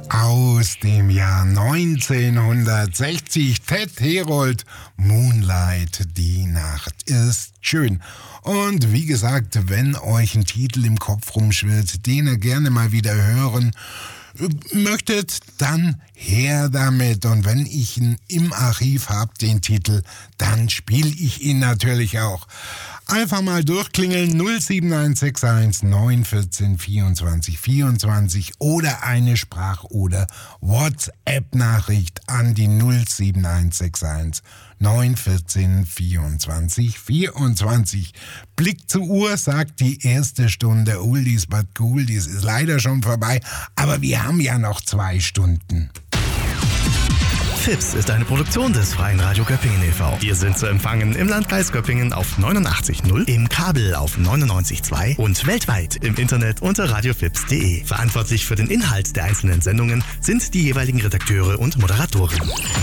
Aus dem Jahr 1960, Ted Herold, Moonlight, die Nacht ist schön. Und wie gesagt, wenn euch ein Titel im Kopf rumschwirrt, den ihr gerne mal wieder hören möchtet, dann her damit. Und wenn ich ihn im Archiv habe, den Titel, dann spiele ich ihn natürlich auch. Einfach mal durchklingeln 07161 914 24 24 oder eine Sprach- oder WhatsApp-Nachricht an die 07161 914 24 24. Blick zur Uhr, sagt die erste Stunde Oldies but Goldies ist leider schon vorbei, aber wir haben ja noch 2 Stunden. FIPS ist eine Produktion des Freien Radio Göppingen e.V. Wir sind zu empfangen im Landkreis Göppingen auf 89.0, im Kabel auf 99.2 und weltweit im Internet unter radiofips.de. Verantwortlich für den Inhalt der einzelnen Sendungen sind die jeweiligen Redakteure und Moderatoren.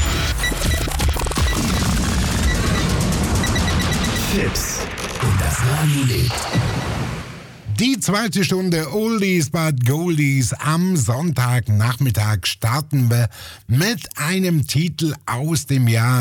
FIPS und das Radio lebt. Die zweite Stunde Oldies but Goldies am Sonntagnachmittag starten wir mit einem Titel aus dem Jahr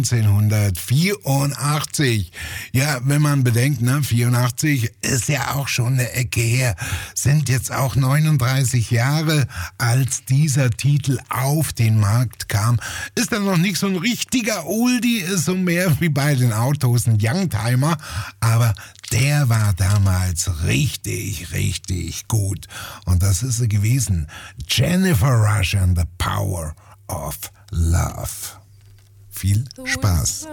1984. Ja, wenn man bedenkt, 84 ist ja auch schon eine Ecke her. Sind jetzt auch 39 Jahre, als dieser Titel auf den Markt kam. Ist dann noch nicht so ein richtiger Oldie, ist so mehr wie bei den Autos ein Youngtimer, aber der war damals richtig gut. Und das ist sie gewesen. Jennifer Rush and the Power of Love. Viel Spaß.